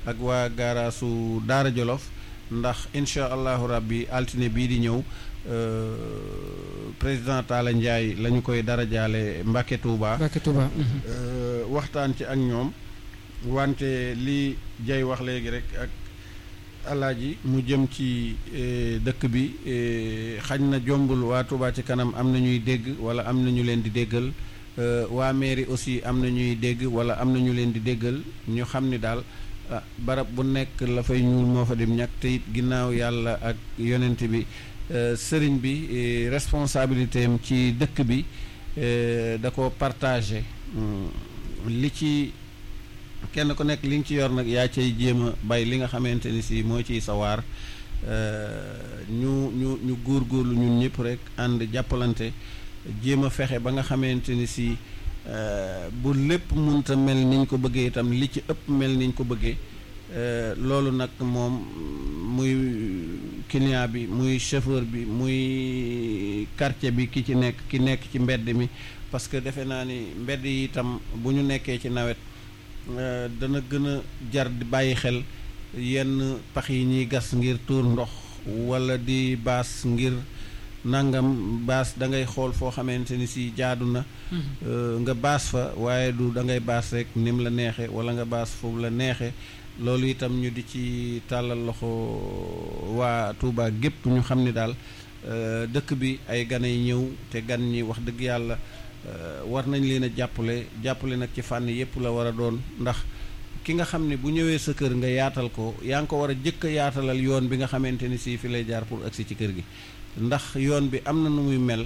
ak waa gaaraasu Daara Jolof ndax incha allahu rabbi altine bii di ñëw président Talla Ndiaye la ñu koy darajaale Mbacke Touba. Waxtaan ci ak ñoom wante li jay wax léegi rek ak alaaji mu jëm ci dëkk bi xañ na jombul waa Touba ci kanam am na ñuy dégg wala am na ñu leen di déggal waa mairie aussi am na ñuy dégg wala am na ñu leen di déggal ñu xam ni daal barab bu nekk la fay ñuul moo fa dem ñàkk te it ginnaaw yàlla ak yonent bi sëriñ bi responsabilité am ci dëkk bi da ko partagé li ci kenn ku nekk li nga ci yor nag yaa cay jéem a bay li nga xamante ni si moo ciy sawaar ñu góorgóorlu ñun ñëpp rek ànd jàppalante jéem a fexe ba nga xamante ni si bu lépp munta mel niñ ko bëggee itam li ci ëpp mel niñ ko bëggee loolu nag moom muy client bi muy chauffeur bi muy quartier bi ki nekk ci mbedd mi parce que defe naa ni mbedd yi itam bu ñu nekkee ci nawet dana gën a jar di bàyyi xel yenn pax yi ñuy gas ngir tuur ndox wala di baas ngir nangam baas da ngay xool foo xamante ni si jaadu na nga baas fa waaye du da ngay baas rek ni mu la neexe wala nga baas foofu la neexe loolu itam ñu di ci tàllal loxo waa Touba gépp ñu xam ni daal dëkk bi ay gan ay ñëw te gan ñi wax dëgg yàlla war nañ leen a jàppale nag ci fànn yépp la war a doon ndax ki nga xam ne bu ñëwee sa kër nga yaatal ko yaa ngi ko war a jëkk a yaatalal yoon bi nga xamante ni si fi lay jaar pour agsi ci kër gi ndax yoon bi am na nu muy mel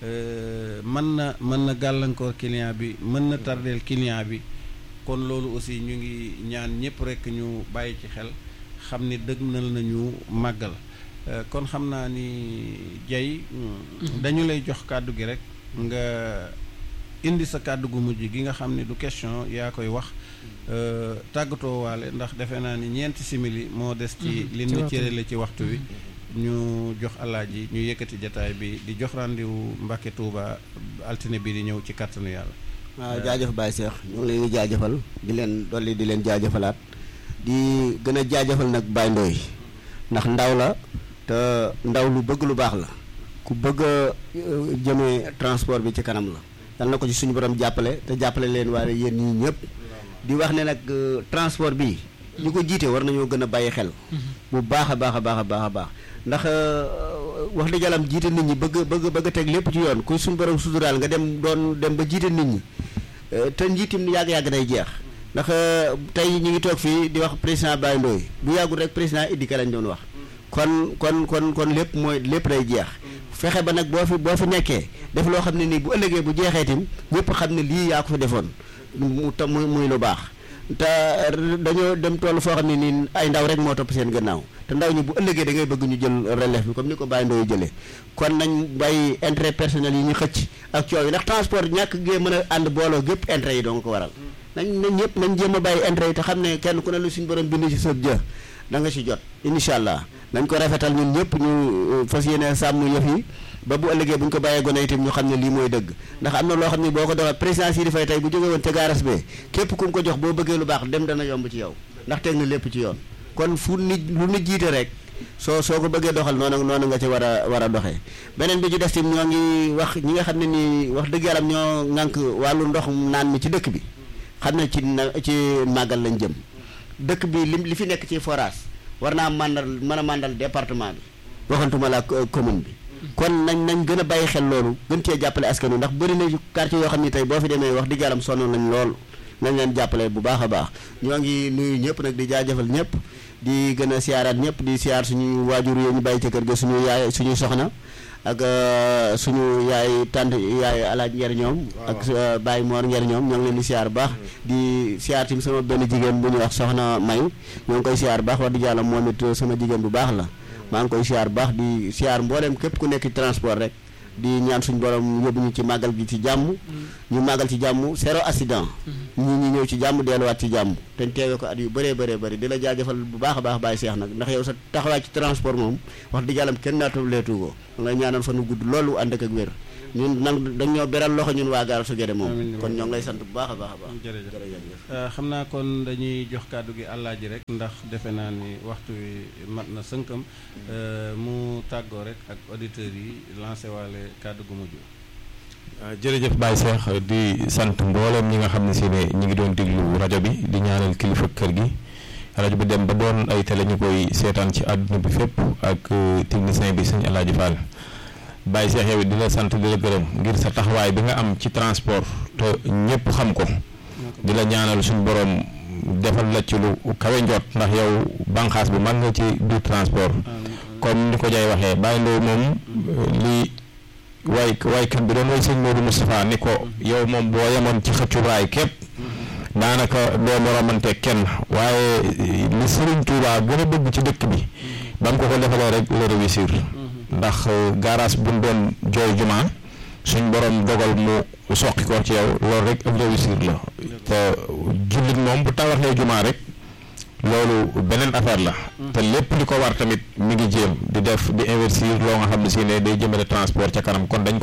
mën na gàllankoor client bi mën na tardeel client bi kon loolu aussi ñu ngi ñaan ñëpp rek ñu bàyyi ci xel xam ni dëgmal nañu màggal kon xam naa ni jay dañu lay jox kàddu gi rek nga indi sa kàddu gu mujj gi nga xam ni du question yaa koy wax tàggatoo waale ndax defe naa ni 4 simili moo des ci li ñu cërale ci waxtu wi ñu jox alaaji ñu yëkkati jataay bi di jox rendez-vous Mbacke Touba altine bi di ñëw ci kàttanu yàlla. waaw jaajëf Baye Cheikh ñu ngi leen di jaajëfal di leen dolli di leen jaajëfalaat di gën a jaajëfal nag Baye Ndoye ndax ndaw la te ndaw lu bëgg lu baax la ku bëgg a jëmee transport bi ci kanam la yal na ko ci suñu borom jàppale te jàppale leen waaye yéen ñii ñëpp di wax ne nag transport bi ñu ko jiite war nañoo gën a bàyyi xel bu baax a baax a baax a baax a baax ndax wax dëgg yàlla jiite nit ñi bëgg a teg lépp ci yoon ku suñu borom suturaal nga dem ba jiite nit ñi te njiitim yàgg-yàgg day jeex ndax tey ñu ngi toog fii di wax président Baye Ndoye bu yàggul rek président Idika lañ doon wax kon lépp day jeex fexe ba nag boo fi nekkee def loo xam ne nii bu ëllëgee bu jeexee tim ñëpp xam ne lii yaa ko fi defoon muy lu baax te dañoo dem toll foo xam ne nii ay ndaw rek moo topp seen gannaaw te ndaw ñi bu ëllëgee da ngay bëgg ñu jël relève bi comme ni ko Baye Ndoye jëlee kon nañ bàyyi intérêt personnel yi ñu xëcc ak coow yi ndax transport ñàkk gee mën a ànd booloo gépp intérêt yi doo nga ko waral nañ jéem a bàyyi intérêt yi te xam ne kenn ku ne lu suñu borom bind ci sëb jë da nga ci jot incha allah nañ ko rafetal ñun ñëpp ñu fas yéene sàmm yëf yi ba bu ëllëgee bu ñu ko bàyyee gone itam ñu xam ne lii mooy dëgg ndax am na loo xam ne boo ko doxee président si dafay tey bu jóge woon te gaaras bee képp ku mu ko jox boo bëggee lu baax dem dana yomb ci yow ndax teg na lépp ci yoon kon fu nit lu nit jiite rek soo ko bëggee doxal noonu nga ci war a doxee beneen bi ci des tim ñoo ngi wax ñi nga xam ne nii wax dëgg yàlla ñoo ŋànk wàllu ndox naan mi ci dëkk bi xam ne ci màggal lañ jëm dëkk bi li fi nekk ci forage war naa mën a màndal département bi waxantuma la commune bi kon nañ gën a bàyyi xel loolu gën cee jàppale askan wi ndax bëri na quartier yoo xam ne tey boo fi demee wax dëgg yàlla sonn nañ lool nañ leen jàppale bu baax a baax ñoo ngi nuyu ñëpp nag di jaajëfal ñëpp di gën a siyaaraat ñëpp di siyaar suñu waajur yooyu ñu bàyyi ca kër ga suñu yaay suñuy soxna ak suñu yaay tànt yaay alaaj Nger ñoom ak Baye Mor Nger ñoom ñoo ngi leen di siyaar baax di siyaar tim sama benn jigéen bu ñuy wax soxna May ñoo ngi koy siyaar baax wax dëgg yàlla moom it sama jigéen bu baax la maa ngi koy siyaar baax di siyaar mboolem képp ku nekk ci transport rek di ñaan suñu borom yóbbu ñu ci màggal gi ci jàmm ñu màggal ci jàmm zéro accident ñi ñëw ci jàmm delluwaat ci jàmm te ñu teewee ko at yu bëree bëri di la jaajëfal bu baax a baax Baye Cheikh nag ndax yow sa taxawaay ci transport moom wax dëgg yàlla kenn naataleetu ko ngay ñaanal fa nu gudd loolu ànd ak wér ñun nag dañoo beral loxo ñun waa Garasu Guédé moom kon ñoo ngi lay sant bu baax a baax a baax. jërëjëf xam naa kon dañuy jox kàddu gi Alaaji rek ndax defe naa ni waxtu wi mat na sënkam mu tàggoo rek ak auditeurs yi lancé waale kàddu gu mujj. jërëjëf Baye Cheikh di sant mboolem ñi nga xam ne si ne ñi ngi doon déglu rajo bi di ñaanal kilifa kër gi rajo bi dem ba doon ay télé ñu koy seetaan ci àdduna bi fépp ak technicien bi sëñ Alaaji Fall Baye Cheikh yow di la sant di la gërëm ngir sa taxawaay bi nga am ci transport te ñëpp xam ko di la ñaanal suñu borom defal la ci lu kawe njot ndax yow bànqaas bu mag nga ci biir transport comme ni ko jay waxee Baye Ndoye moom li waykat bi doon way sëñ Modou Moustapha ni ko yow moom boo yemoon ci xëccu raay képp daanaka doo moromante kenn waaye li Serigne Touba gën a bëgg ci dëkk bi ba mu ko defalee rek la réussir ndax garage bu mu doon jooy jumaa suñ borom dogal mu soqi ko ci yow loolu rek ak réussir la te jullit moom bu tawaxee jumaa rek loolu beneen affaire la te lépp li ko war tamit mi ngi jéem di def di investir loo nga xam ne si ne day jëmale transport ca kanam kon dañ ko